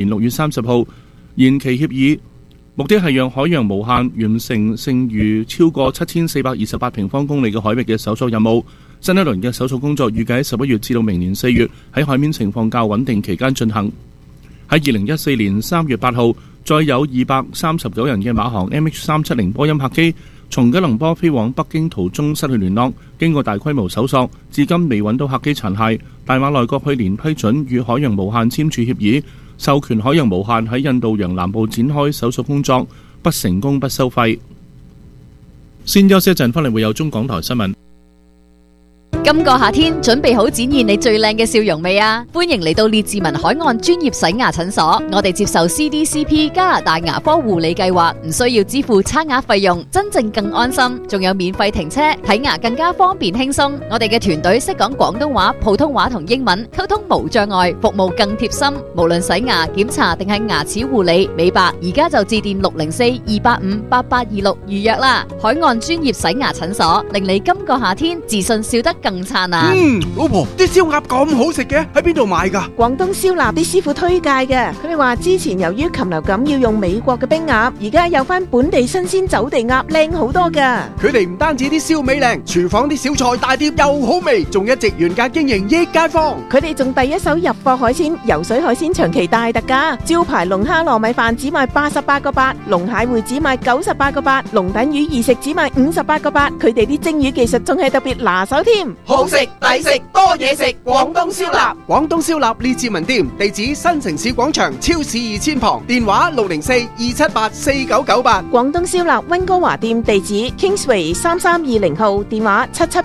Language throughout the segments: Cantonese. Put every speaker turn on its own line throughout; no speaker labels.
6月30號延期協議，目的係讓海洋無限完成剩餘超過7428平方公里嘅海域嘅搜索任務。新一輪嘅搜索工作預計喺11月至到明年4月喺海面情況較穩定期間進行。喺2014年3月8號，再有239人嘅馬航 MH370 波音客機從吉隆坡飛往北京途中失去聯絡，經過大規模搜索，至今未揾到客機殘骸。大馬內閣去年批准與海洋無限簽署協議，授權海洋無限喺印度洋南部展開搜索工作，不成功不收費。先休息一陣，翻嚟會有中港台新聞。
今個夏天準備好展現你最靚嘅笑容未啊？歡迎嚟到列治文海岸專業洗牙診所，我哋接受 CDCP 加拿大牙科護理計劃，唔需要支付差額費用，真正更安心，仲有免費停車，睇牙更加方便輕鬆。我哋嘅團隊識講廣東話、普通話同英文，溝通無障礙，服務更貼心。無論洗牙、檢查定係牙齒護理、美白，而家就致電604-285-8826預約啦。海岸專業洗牙診所，令你今個夏天自信笑得更燦爛。
老婆，啲燒鴨咁好食嘅，喺邊度買㗎？
廣東燒臘啲師傅推介嘅，佢哋話之前由於禽流感要用美國嘅冰鴨，而家有翻本地新鮮走地鴨靚好多㗎。
佢哋唔單止啲燒味靚，廚房啲小菜大碟又好味，仲一直原價經營益街坊。
佢哋仲第一手入貨海鮮，游水海鮮長期大特價，招牌龍蝦糯米飯只賣88個8，龍蟹會只賣98個8，龍躉魚二食只賣58個8。佢哋啲蒸魚技術仲係特別拿手添。
好食抵食多嘢食，廣東燒臘。廣東燒臘列治文店，地址新城市廣場超市2000旁，電話604-278-4998。
廣東燒臘溫哥華店地址 Kingsway 3320號，電話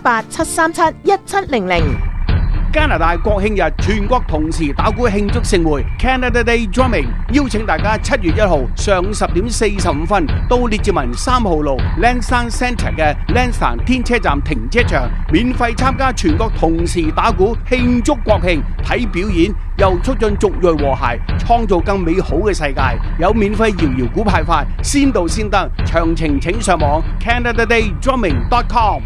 778-737-1700。
加拿大國慶日全國同時打鼓慶祝盛會 Canada Day Drumming， 邀請大家7月1號上午10點45分到列治文3號路 Lansdowne Centre 嘅 Lansdowne 天車站停車場，免費參加全國同時打鼓慶祝國慶，睇表演又促進族裔和諧，創造更美好嘅世界。有免費搖搖鼓派發，先到先得，詳情請上網 CanadaDayDrumming.com。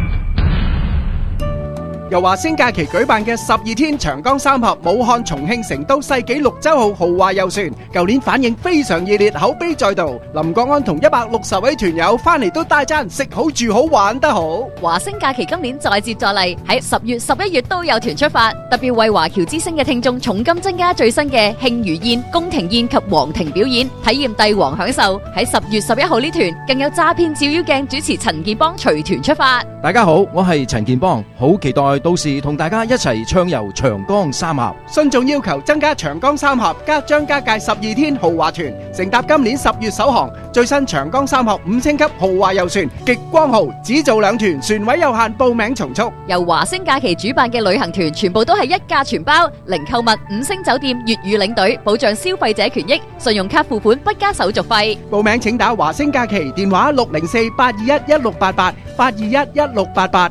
由華星假期舉辦嘅12天長江三峽武漢、重慶、成都世紀綠洲號豪華遊船，舊年反應非常熱烈，口碑再度。林國安同160位團友翻嚟都大讚食好住好玩得好。
華星假期今年再接再厲，喺10月、11月都有團出發，特別為華僑之星嘅聽眾重金增加最新嘅慶餘宴、宮廷宴及皇庭表演，體驗帝王享受。喺10月11號呢團更有詐騙照妖鏡主持陳建邦隨團出發。
大家好，我係陳建邦，好期待到時同大家一齊暢遊長江三峽。
信眾要求增加長江三峽加張家界12天豪華團，乘搭今年10月首航最新長江三峽5星級豪華遊船極光號，只做2團，船位有限，報名從速。
由華星假期主辦嘅旅行團全部都係一價全包，零購物、5星酒店、粵語領隊，保障消費者權益，信用卡付款不加手續費。
報名請打華星假期電話604-821-1688 821-1688。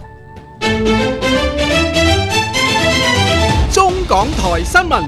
中港台新聞。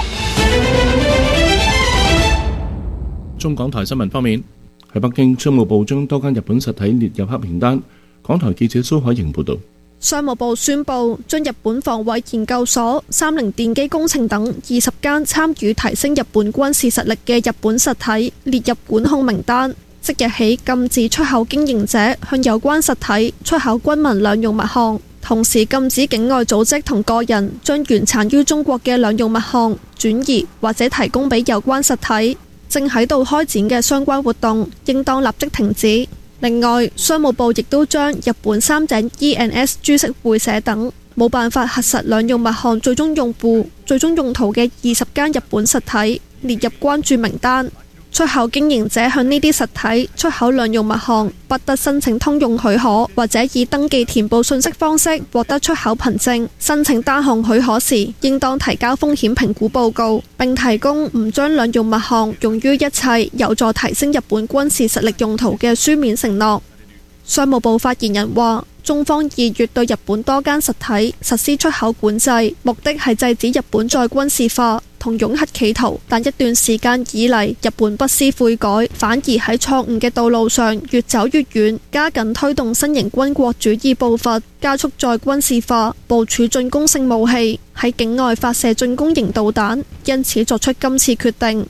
中港台新聞方面，喺北京，商務部將多間日本實體列入黑名單。港台記者蘇海瑩報導。
商務部宣布將日本防衛研究所、三菱電機工程等20間參與提升日本軍事實力嘅日本實體列入管控名單，即日起禁止出口經營者向有關實體出口軍民兩用物項，同時禁止境外組織同個人將原產於中國嘅兩用物項轉移或者提供俾有關實體。正喺度開展嘅相關活動應當立即停止。另外，商務部亦都將日本三井 E&S 株式會社等冇辦法核實兩用物項最終用戶、最終用途嘅20間日本實體列入關注名單。出口經營者向呢啲實體出口兩用物項，不得申請通用許可，或者以登記填報信息方式獲得出口憑證。申請單項許可時，應當提交風險評估報告，並提供唔將兩用物項用於一切有助提升日本軍事實力用途嘅書面承諾。商務部發言人話，中方2月對日本多間實體實施出口管制，目的係制止日本再軍事化同擁核企圖，但一段時間以嚟，日本不思悔改，反而喺錯誤嘅道路上越走越遠，加緊推動新型軍國主義步伐，加速再軍事化，部署進攻性武器，喺境外發射進攻型導彈，因此作出今次決定。